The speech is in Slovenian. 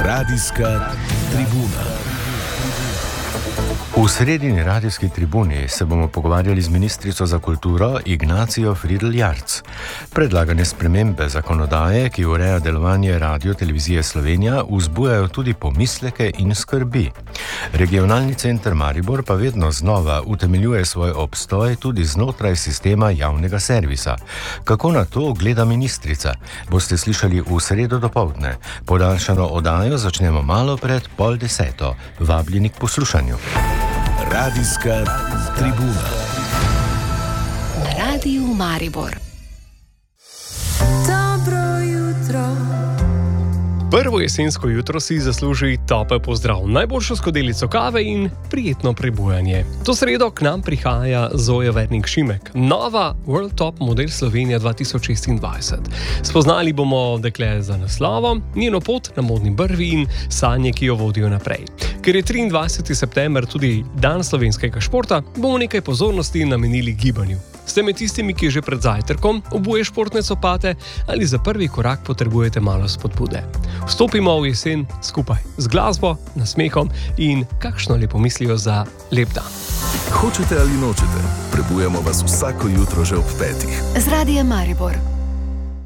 Radijska tribuna. V sredini radijski tribuni se bomo pogovarjali z ministrico za kulturo Ignacijo Fridl-Jarc. Predlagane spremembe zakonodaje, ki ureja delovanje Radio-televizije Slovenija, vzbujajo tudi pomisleke in skrbi. Regionalni center Maribor pa vedno znova utemeljuje svoj obstoj tudi znotraj sistema javnega servisa. Kako na to gleda ministrica? Boste slišali v sredo dopoldne. Podaljšano oddajo začnemo malo pred 9:30. Vabljeni k poslušanju. Radijska tribuna. Na Radiju Maribor. Dobro jutro. Prvo jesensko jutro si zasluži topel pozdrav, najboljšo skodelico kave in prijetno prebujanje. To sredo k nam prihaja Zoja Vernik Šimek, nova World Top model Slovenija 2026. Spoznali bomo dekle za naslovom, njeno pot na modni brvi in sanje, ki jo vodijo naprej. Ker je 23. september tudi dan slovenskega športa, bomo nekaj pozornosti namenili gibanju. Ste med tistimi, ki že pred zajtrkom obuje športne copate ali za prvi korak potrebujete malo spodbude. Vstopimo v jesen skupaj z glasbo, nasmehom in kakšno lepo mislijo za lep dan. Hočete ali nočete, prebujamo vas vsako jutro že ob 5. Z Radijem Maribor.